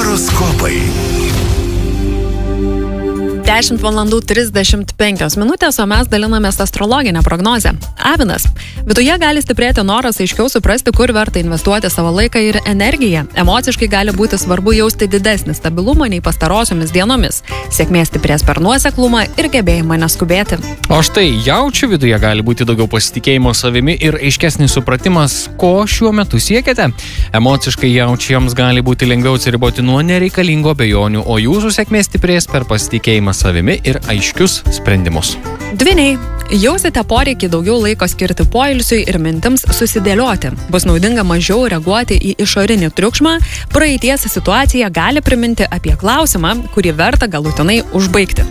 Horoskopai. 10 valandų 35 minutės, o mes dalinamės astrologinę prognozę. Avinas. Viduje gali stiprėti noras aiškiau suprasti, kur verta investuoti savo laiką ir energiją. Emociškai gali būti svarbu jausti didesnį stabilumą nei pastarosiomis dienomis. Sėkmė stiprės per nuoseklumą ir gebėjimą neskubėti. O štai jaučių viduje gali būti daugiau pasitikėjimo savimi ir aiškesnis supratimas, ko šiuo metu siekiate. Emociškai jaučiams gali būti lengviau atsiriboti nuo nereikalingų abejonių, o jūsų sėkmė stiprės per pasitikėjimą savimi ir aiškius sprendimus. Dvyniai. Jausite poreikį daugiau laiko skirti poilsiui ir mintims susidėlioti. Bus naudinga mažiau reaguoti į išorinį triukšmą. Praeities situacija gali priminti apie klausimą, kurį verta galutinai užbaigti.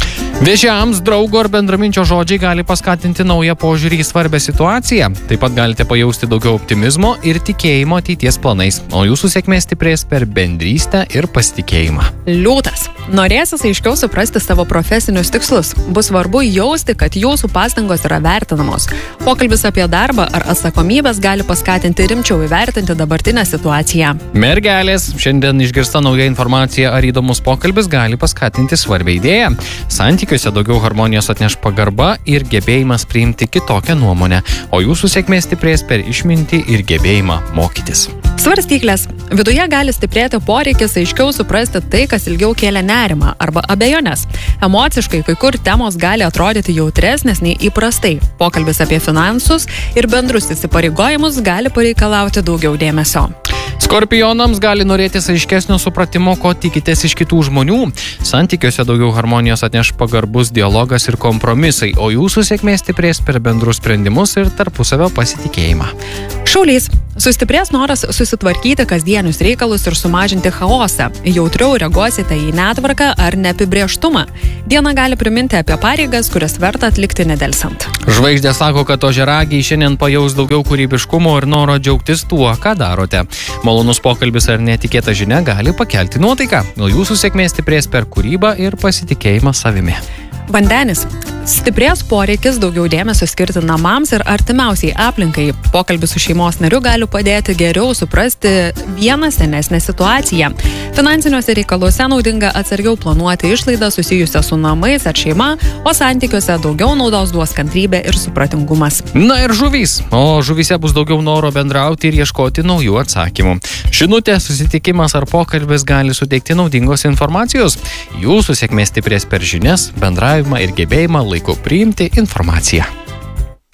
Vėžiams draugo ar bendraminčio žodžiai gali paskatinti naują požiūrį į svarbią situaciją. Taip pat galite pajausti daugiau optimizmo ir tikėjimo ateities planais, o jūsų sėkmė stiprės per bendrystę ir pasitikėjimą. Liūtas. Norėsis aiškiau suprasti savo profesinius tikslus. Bus svarbu jausti, kad jūsų pastangos yra vertinamos. Pokalbis apie darbą ar atsakomybės gali paskatinti rimčiau įvertinti dabartinę situaciją. Mergelės. Šiandien išgirsta nauja informacija ar įdomus pokalbis gali paskatinti svarbią idėją. Santykiuose daugiau harmonijos atneš pagarba ir gebėjimas priimti kitokią nuomonę, o jūsų sėkmė stiprės per išmintį ir gebėjimą mokytis. Svarstyklės. Viduje gali stiprėti poreikis aiškiau suprasti tai, kas ilgiau kėlė nerimą arba abejonės. Emociškai kai kur temos gali atrodyti jautresnės nei įprastai. Pokalbis apie finansus ir bendrus įsipareigojimus gali pareikalauti daugiau dėmesio. Skorpionams gali norėtis aiškesnio supratimo, ko tikitės iš kitų žmonių. Santykiuose daugiau harmonijos atneš pagarbus dialogas ir kompromisai, o jūsų sėkmė stiprės per bendrus sprendimus ir tarpusavio pasitikėjimą. Šaulys. Sustiprės noras susitvarkyti kasdienius reikalus ir sumažinti chaosą. Jautriau reaguosite į netvarką ar neapibrėžtumą. Diena gali priminti apie pareigas, kurias verta atlikti nedelsant. Žvaigždė sako, kad ožiaragiai šiandien pajaus daugiau kūrybiškumo ir noro džiaugtis tuo, ką darote. Malonus pokalbis ar netikėta žinia gali pakelti nuotaiką, o jūsų sėkmė stiprės per kūrybą ir pasitikėjimą savimi. Vandenis. Stiprės poreikis daugiau dėmesio skirti namams ir artimiausiai aplinkai. Pokalbis su šeimos nariu gali padėti geriau suprasti vieną senesnę situaciją. Finansiniuose reikaluose naudinga atsargiau planuoti išlaidas susijusią su namais ar šeima, o santykiuose daugiau naudos duos kantrybė ir supratingumas. Na ir žuvys. O žuvyse bus daugiau noro bendrauti ir ieškoti naujų atsakymų. Žinutė, susitikimas ar pokalbis gali suteikti naudingos informacijos. Jūsų sėkmė stiprės per žinias, bendravimą ir gebėjimą laiku priimti informaciją.